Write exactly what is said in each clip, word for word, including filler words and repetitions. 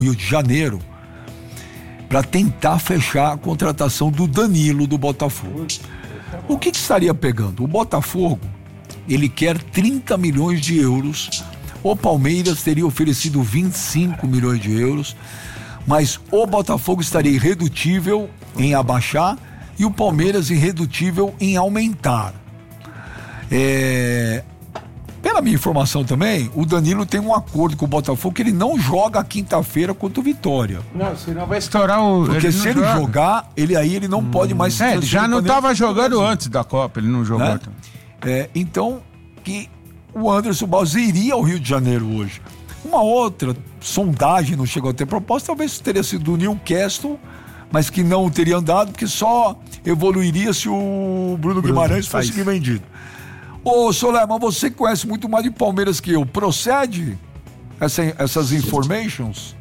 Rio de Janeiro para tentar fechar a contratação do Danilo do Botafogo. O que, que estaria pegando? O Botafogo, ele quer trinta milhões de euros, o Palmeiras teria oferecido vinte e cinco milhões de euros, mas o Botafogo estaria irredutível em abaixar e o Palmeiras irredutível em aumentar. É... Pela minha informação também, o Danilo tem um acordo com o Botafogo que ele não joga quinta-feira contra o Vitória. Não, senão vai estourar o... Porque ele se ele joga. jogar, ele aí ele não hum. pode mais se É, ele já não estava jogando Brasil. antes da Copa, ele não jogou. Né? É, então, que o Anderson Barros iria ao Rio de Janeiro hoje. Uma outra sondagem não chegou a ter proposta, talvez teria sido do Newcastle, mas que não teria andado, porque só evoluiria se o Bruno Guimarães Bruno, fosse vendido. Ô, Soler, mas você que conhece muito mais de Palmeiras que eu, procede essa, essas informations?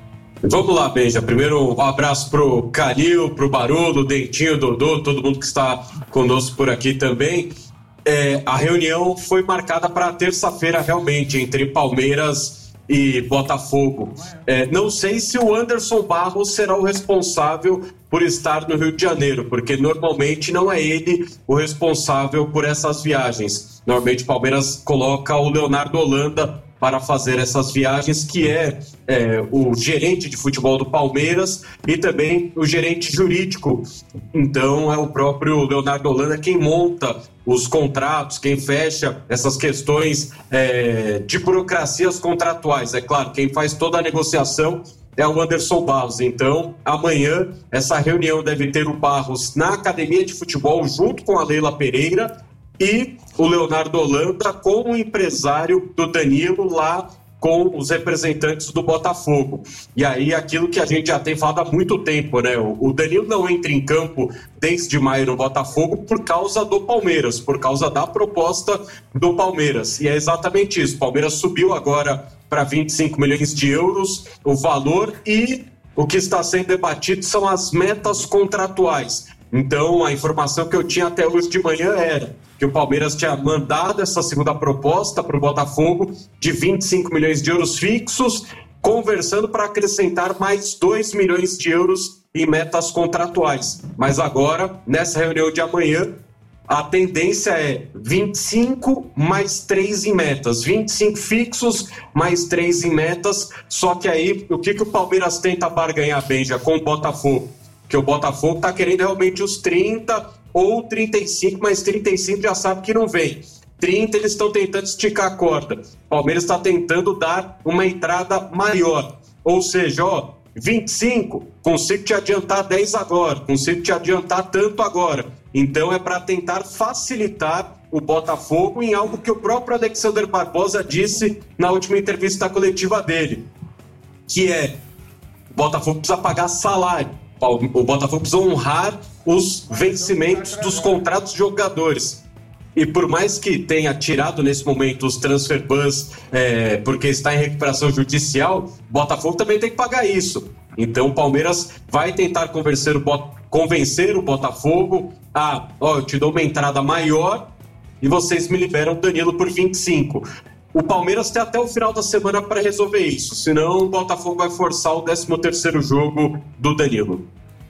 Vamos lá, Benja. Primeiro, um abraço pro Calil, pro Barulho, Dentinho, Dodô, todo mundo que está conosco por aqui também. É, a reunião foi marcada para terça-feira, realmente, entre Palmeiras e Botafogo. É, não sei se o Anderson Barros será o responsável por estar no Rio de Janeiro, porque normalmente não é ele o responsável por essas viagens. Normalmente o Palmeiras coloca o Leonardo Holanda para fazer essas viagens, que é, é o gerente de futebol do Palmeiras e também o gerente jurídico. Então é o próprio Leonardo Holanda quem monta os contratos, quem fecha essas questões é, de burocracias contratuais. É claro, quem faz toda a negociação é o Anderson Barros. Então, amanhã, essa reunião deve ter o Barros na academia de futebol, junto com a Leila Pereira, e o Leonardo Holanda com o empresário do Danilo lá com os representantes do Botafogo. E aí, aquilo que a gente já tem falado há muito tempo, né? O Danilo não entra em campo desde maio no Botafogo por causa do Palmeiras, por causa da proposta do Palmeiras. E é exatamente isso. O Palmeiras subiu agora para vinte e cinco milhões de euros o valor, e o que está sendo debatido são as metas contratuais. Então, a informação que eu tinha até hoje de manhã era que o Palmeiras tinha mandado essa segunda proposta para o Botafogo de vinte e cinco milhões de euros fixos, conversando para acrescentar mais dois milhões de euros em metas contratuais. Mas agora, nessa reunião de amanhã, a tendência é vinte e cinco mais três em metas, vinte e cinco fixos mais três em metas. Só que aí, o que, que o Palmeiras tenta barganhar, Benja, com o Botafogo? Que o Botafogo está querendo realmente os trinta ou trinta e cinco, mas trinta e cinco já sabe que não vem. trinta eles estão tentando esticar a corda. O Palmeiras está tentando dar uma entrada maior. Ou seja, ó, vinte e cinco, consigo te adiantar dez agora, consigo te adiantar tanto agora. Então é para tentar facilitar o Botafogo em algo que o próprio Alexander Barbosa disse na última entrevista coletiva dele, que é: o Botafogo precisa pagar salário. O Botafogo precisa honrar os vencimentos dos contratos de jogadores. E por mais que tenha tirado nesse momento os transfer bans, é, porque está em recuperação judicial, o Botafogo também tem que pagar isso. Então o Palmeiras vai tentar convencer o, Bot- convencer o Botafogo a, ó, eu te dou uma entrada maior e vocês me liberam o Danilo por vinte e cinco. O Palmeiras tem até o final da semana para resolver isso, senão o Botafogo vai forçar o décimo terceiro jogo do Danilo.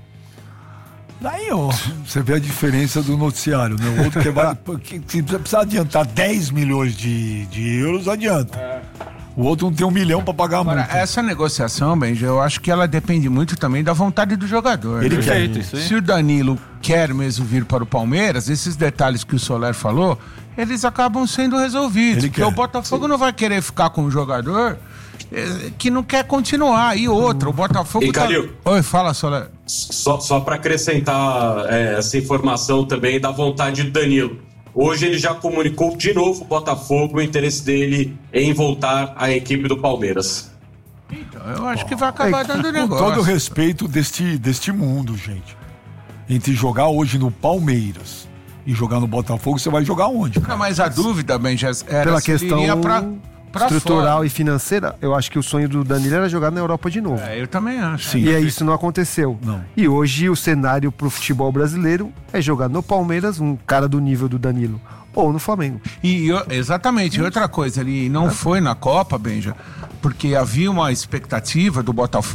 Daí, ó, você vê a diferença do noticiário, né? O outro que vai, que, se precisar adiantar dez milhões de, de euros, adianta. É. O outro não tem um milhão para pagar a multa. Agora, essa negociação, Benja, eu acho que ela depende muito também da vontade do jogador. Ele né? quer isso. Se o Danilo quer mesmo vir para o Palmeiras, esses detalhes que o Soler falou, eles acabam sendo resolvidos. Ele porque quer. o Botafogo Sim. não vai querer ficar com um jogador que não quer continuar. E outro, o Botafogo... E, tá... Calil, Oi, fala, Soler. Só, só para acrescentar é, essa informação também da vontade do Danilo. Hoje ele já comunicou de novo o Botafogo o interesse dele em voltar à equipe do Palmeiras. Então, eu acho que vai acabar é, dando negócio. Com todo o respeito deste, deste mundo, gente. Entre jogar hoje no Palmeiras e jogar no Botafogo, você vai jogar onde? Cara? Não, mas a dúvida, Benja, era pela se questão iria pra, pra estrutural fora. E financeira, eu acho que o sonho do Danilo era jogar na Europa de novo. É, eu também acho. Sim. E é isso não aconteceu. Não. E hoje o cenário pro futebol brasileiro é jogar no Palmeiras, um cara do nível do Danilo, ou no Flamengo. E eu- exatamente, e outra coisa, ele não foi na Copa, Benja, porque havia uma expectativa do Botafogo